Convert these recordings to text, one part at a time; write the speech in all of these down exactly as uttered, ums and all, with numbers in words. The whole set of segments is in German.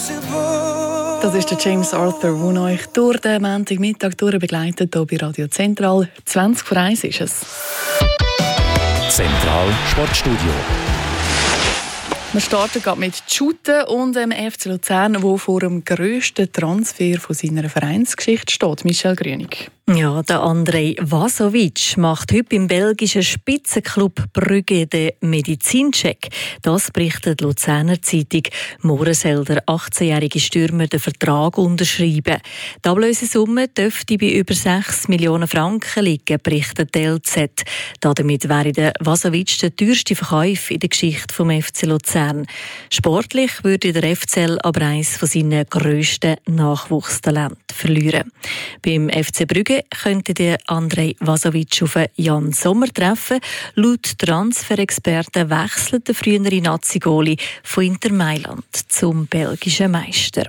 Das ist der James Arthur, der euch durch den Montagmittag durch begleitet, hier bei Radio Zentral. zwanzig vor eins ist es. Zentral Sportstudio. Wir starten gerade mit Shooten und dem F C Luzern, der vor dem grössten Transfer von seiner Vereinsgeschichte steht. Michel Grünig. Ja, der Andrej Vasovic macht heute im belgischen Spitzenklub Brügge den Medizincheck. Das berichtet die Luzerner Zeitung. Morgen soll der achtzehnjährige Stürmer den Vertrag unterschreiben. Die Ablösesumme dürfte bei über sechs Millionen Franken liegen, berichtet die L Z. Damit wäre der Vasovic der teuerste Verkauf in der Geschichte vom F C Luzern. Sportlich würde der F C L aber eines von seinen grössten Nachwuchstalenten verlieren. Beim F C Brügge könnte der Andrej Vasovic auf Jan Sommer treffen. Laut Transferexperten wechselt der frühere Nazi-Goalie von Inter Mailand zum belgischen Meister.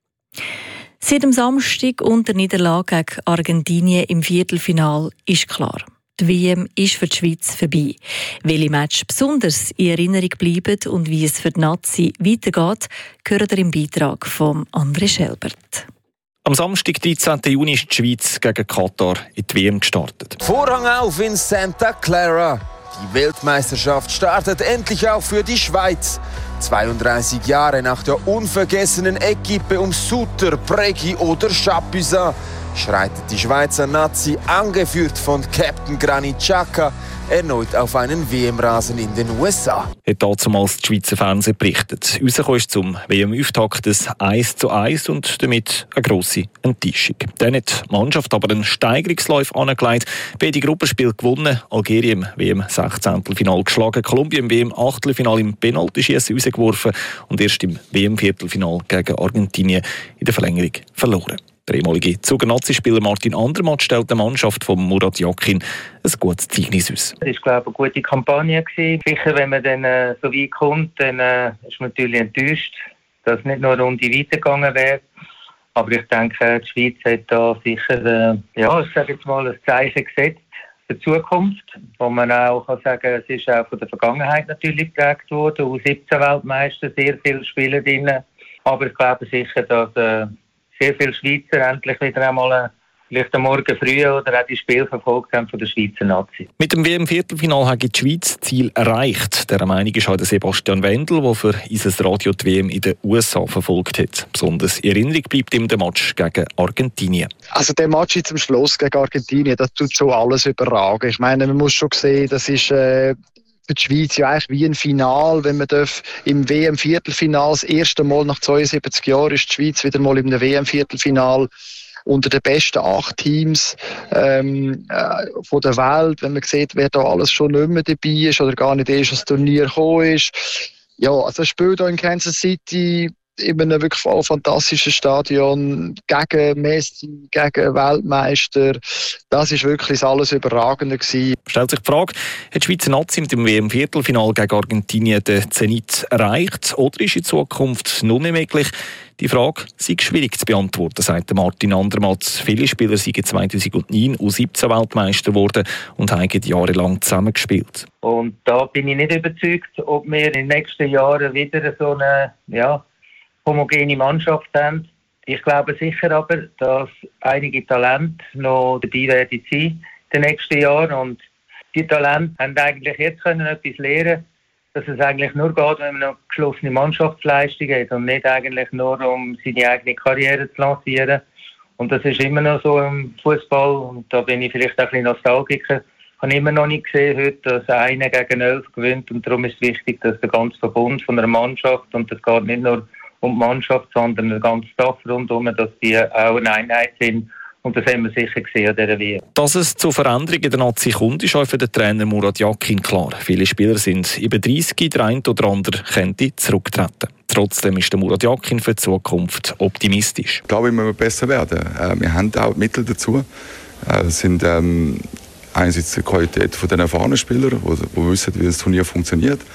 Seit dem Samstag und der Niederlage gegen Argentinien im Viertelfinal ist klar: die W M ist für die Schweiz vorbei. Welche Match besonders in Erinnerung bleiben und wie es für die Nazi weitergeht, hören wir im Beitrag von André Schelbert. Am Samstag, dreizehnten Juni, ist die Schweiz gegen Katar in die W M gestartet. Vorhang auf in Santa Clara. Die Weltmeisterschaft startet endlich auch für die Schweiz. zweiunddreißig Jahre nach der unvergessenen Equipe um Suter, Preggi oder Chapuisat schreitet die Schweizer Nazi, angeführt von Captain Granit Xhaka, erneut auf einen W M-Rasen in den U S A. Hat damals die Schweizer Fernsehen berichtet. Rausgekommen ist zum W M-Auftakt des eins zu eins und damit eine grosse Enttäuschung. Dann hat die Mannschaft aber einen Steigerungslauf angelegt. Beide Gruppenspiele gewonnen. Algerien im W M-Sechzehntelfinal geschlagen, Kolumbien im W M-Achtelfinal im Penaltyschiessen rausgeworfen und erst im W M-Viertelfinal gegen Argentinien in der Verlängerung verloren. Der ehemalige Zuger-Nazi-Spieler Martin Andermatt stellt der Mannschaft von Murat Yakin ein gutes Zeugnis aus. Es war, glaube ich, eine gute Kampagne. Sicher, wenn man dann äh, so weit kommt, dann äh, ist man natürlich enttäuscht, dass nicht nur eine Runde weitergegangen wäre. Aber ich denke, die Schweiz hat da sicher äh, ja, ich sage jetzt mal, ein Zeichen gesetzt für die Zukunft, wo man auch kann sagen, es ist auch von der Vergangenheit natürlich geprägt worden. U siebzehn Weltmeister, sehr viele Spieler drin. Aber ich glaube sicher, dass äh, sehr viele Schweizer endlich wieder einmal vielleicht am Morgen früh oder auch die Spiele verfolgt haben von der Schweizer Nazi. Mit dem W M-Viertelfinal hat die Schweiz das Ziel erreicht. Der Meinung ist auch der Sebastian Wendel, der für unser Radio die W M in den U S A verfolgt hat. Besonders in Erinnerung bleibt ihm der Match gegen Argentinien. Also der Match zum Schluss gegen Argentinien, das tut schon alles überragen. Ich meine, man muss schon sehen, das ist äh für die Schweiz ja eigentlich wie ein Final, wenn man darf im W M-Viertelfinal das erste Mal nach zweiundsiebzig Jahren ist die Schweiz wieder mal im W M-Viertelfinal unter den besten acht Teams ähm, äh, von der Welt. Wenn man sieht, wer da alles schon nicht mehr dabei ist oder gar nicht erst das Turnier gekommen ist. Ja, also das Spiel hier in Kansas City in einem wirklich voll fantastischen Stadion gegen Messi, gegen Weltmeister. Das war wirklich das alles Überragende gewesen. Stellt sich die Frage, hat die Schweizer Nazi mit dem W M-Viertelfinal gegen Argentinien den Zenit erreicht oder ist in Zukunft noch nicht möglich? Die Frage sei schwierig zu beantworten, sagt Martin Andermatt. Viele Spieler sind zweitausendneun U siebzehn Weltmeister geworden und haben jahrelang zusammengespielt. Und da bin ich nicht überzeugt, ob wir in den nächsten Jahren wieder so eine ja, homogene Mannschaft haben. Ich glaube sicher aber, dass einige Talente noch dabei werden sein in den nächsten Jahren. Und die Talente haben eigentlich jetzt können etwas lernen, dass es eigentlich nur geht, wenn man eine geschlossene Mannschaftsleistung hat und nicht eigentlich nur um seine eigene Karriere zu lancieren. Und das ist immer noch so im Fußball. Und da bin ich vielleicht auch ein bisschen Nostalgiker. Ich habe immer noch nicht gesehen heute, dass einer gegen elf gewinnt. Und darum ist es wichtig, dass der ganze Verbund von einer Mannschaft, und das geht nicht nur um die Mannschaft, sondern der ganze Staff rundherum, dass die auch eine Einheit sind. Und das haben wir sicher gesehen an dieser W M. Dass es zu Veränderungen in der Nazi kommt, ist auch für den Trainer Murat Yakin klar. Viele Spieler sind über dreißig, der eine oder andere könnte zurücktreten. Trotzdem ist der Murat Yakin für die Zukunft optimistisch. Ich glaube, wir müssen besser werden. Wir haben auch Mittel dazu. Es sind ähm, einerseits die Qualität der erfahrenen Spieler, die wissen, wie das Turnier funktioniert.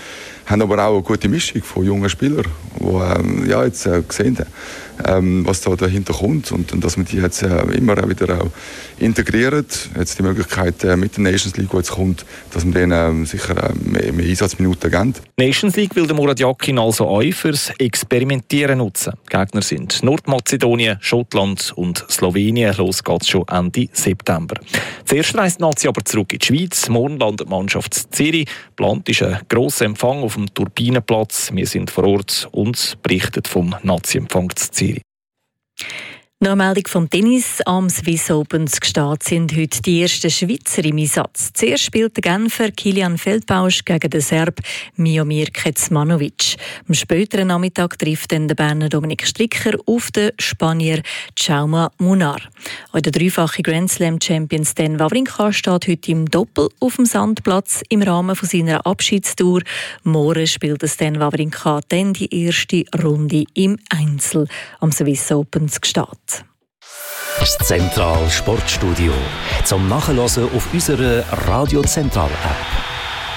haben aber auch eine gute Mischung von jungen Spielern, die ähm, ja, jetzt äh, gesehen haben, ähm, was da dahinter kommt und, und dass man die jetzt äh, immer auch wieder auch integriert. Jetzt die Möglichkeit äh, mit der Nations League, die jetzt kommt, dass man denen äh, sicher äh, mehr, mehr Einsatzminuten geben. Nations League will der Murat Yakin also auch fürs Experimentieren nutzen. Gegner sind Nordmazedonien, Schottland und Slowenien. Los geht's schon Ende September. Zuerst reist die Nazi aber zurück in die Schweiz. Morgen landet die Mannschaft in Zürich. Geplant ist ein grosser Empfang auf dem Turbinenplatz. Wir sind vor Ort und berichten vom Nazi-Empfang zu Zürich. Nach Meldung vom Tennis am Swiss Open gestartet sind heute die ersten Schweizer im Einsatz. Zuerst spielt der Genfer Kilian Feldbausch gegen den Serb Miomir Kecmanovic. Am späteren Nachmittag trifft dann der Berner Dominik Stricker auf den Spanier Jaume Munar. Auch der dreifache Grand Slam Champion Stan Wawrinka steht heute im Doppel auf dem Sandplatz im Rahmen von seiner Abschiedstour. Morgen spielt Stan Wawrinka dann die erste Runde im Einzel am Swiss Open gestartet. Das Zentral Sportstudio zum Nachhören auf unserer Radio Zentral App.